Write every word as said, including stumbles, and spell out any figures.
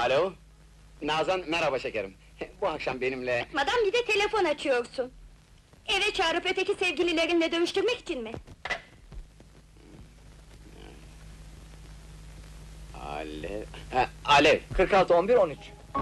Alo? Nazan, merhaba şekerim. Bu akşam benimle... Madam bir de telefon açıyorsun. Eve çağırıp öteki sevgililerinle dövüştürmek için mi? Alev... Ha, Alev! kırk altı on bir on üç.